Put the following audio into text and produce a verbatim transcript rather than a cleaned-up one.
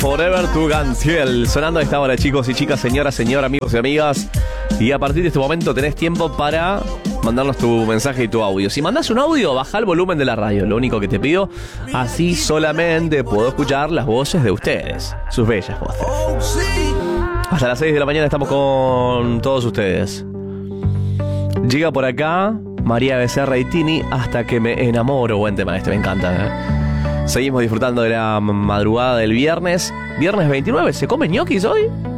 Forever to Gantiel. Sonando a esta hora, chicos y chicas, señoras, señores, amigos y amigas. Y a partir de este momento tenés tiempo para mandarnos tu mensaje y tu audio. Si mandás un audio, baja el volumen de la radio. Lo único que te pido, así solamente puedo escuchar las voces de ustedes. Sus bellas voces. Hasta las seis de la mañana estamos con todos ustedes. Llega por acá María Becerra y Tini, Hasta que me enamoro. Buen tema este, me encanta, ¿eh? Seguimos disfrutando de la madrugada del viernes. Viernes veintinueve, ¿se come ñoquis hoy?